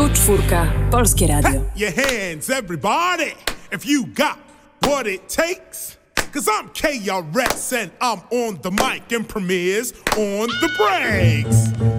Tu czwórka, Polskie Radio. Your hands, everybody, if you got what it takes. Cause I'm KRS and I'm on the mic and Premier's on the breaks.